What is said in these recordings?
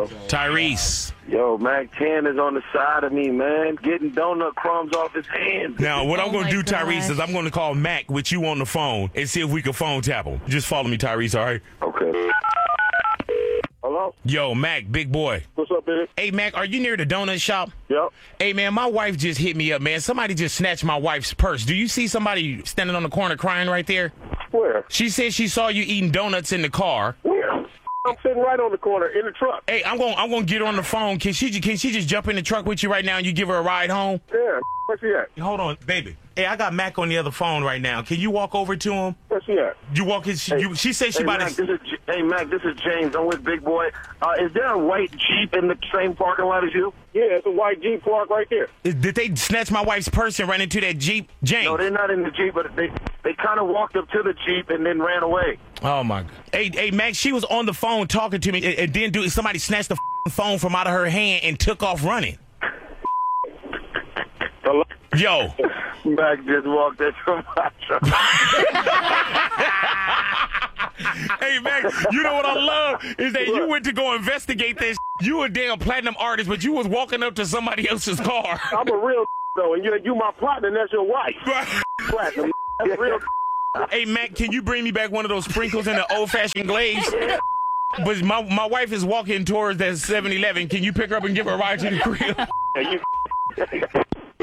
Yo. Tyrese. Yo, Mac 10 is on the side of me, man. Getting donut crumbs off his hands. Now, what I'm going to do, Tyrese, is I'm going to call Mac with you on the phone and see if we can phone tap him. Just follow me, Tyrese, all right? Okay. Hello? Yo, Mac, big boy. What's up, baby? Hey, Mac, are you near the donut shop? Yep. Hey, man, my wife just hit me up, man. Somebody just snatched my wife's purse. Do you see somebody standing on the corner crying right there? Where? She said she saw you eating donuts in the car. Where? I'm sitting right on the corner in the truck. Hey, I'm gonna get her on the phone. Can she just jump in the truck with you right now and you give her a ride home? Yeah, where's she at? Hold on, baby. Hey, I got Mac on the other phone right now. Can you walk over to him? Where's she at? You walk his. She said she about Mac, to. Hey, Mac, this is James. I'm with Big Boy. Is there a white Jeep in the same parking lot as you? Yeah, it's a white Jeep parked right there. Did they snatch my wife's purse and run into that Jeep, James? No, they're not in the Jeep, but they kind of walked up to the Jeep and then ran away. Oh, my God. Hey, Mac, she was on the phone talking to me, and then somebody snatched the phone from out of her hand and took off running. Hello? Yo. Mac just walked into my truck. Hey, Mac, you know what I love is that you went to go investigate this. You a damn platinum artist, but you was walking up to somebody else's car. I'm a real though, and you my partner, and that's your wife. Platinum. That's real. Hey, Mac, can you bring me back one of those sprinkles in the old-fashioned glaze? But my wife is walking towards that 7-Eleven. Can you pick her up and give her a ride to the crib?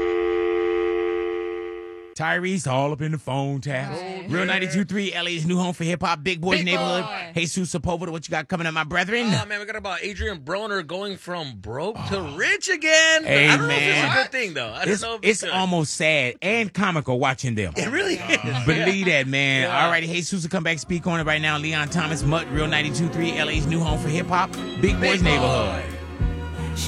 Tyrese all up in the phone tap. Real 92.3, LA's new home for hip-hop, Big Boys Neighborhood. Jesus Sepulveda, what you got coming up, my brethren? Oh, man, we got about Adrian Broner going from broke to rich again. Hey, I don't know if man. it's a good thing, though. I don't know if It's good. almost sad and comical watching them. It really is. Believe that, man. Yeah. All right, Jesus will come back, speak on it right now. Leon Thomas, Mutt, Real 92.3, LA's new home for hip-hop, Big Boys Neighborhood.